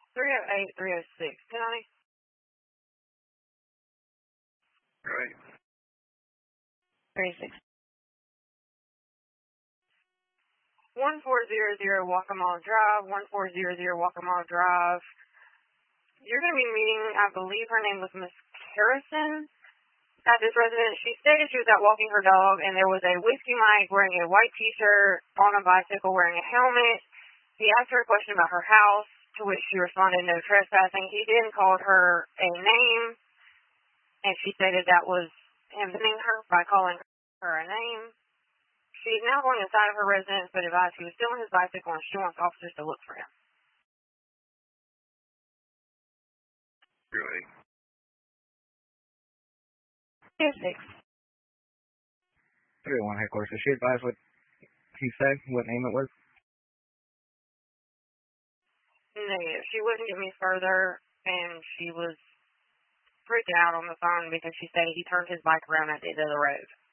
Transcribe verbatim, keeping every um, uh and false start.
three oh eight, three oh six. Penalty? Right. three oh six. one four zero zero Waccamaw Drive, one four zero zero Waccamaw Drive. You're going to be meeting, I believe her name was Miss Harrison, at this residence. She stated she was out walking her dog, and there was a Whiskey Mike wearing a white T-shirt on a bicycle wearing a helmet. He asked her a question about her house, to which she responded, no trespassing. He then called her a name, and she stated that was him hitting her by calling her a name. She's now going inside of her residence, but advised he was still on his bicycle, and she wants officers to look for him. Really? Yes, six. three oh one headquarters. Did she advise what he said, what name it was? Negative. She wouldn't get me further, and she was freaking out on the phone because she said he turned his bike around at the end of the road.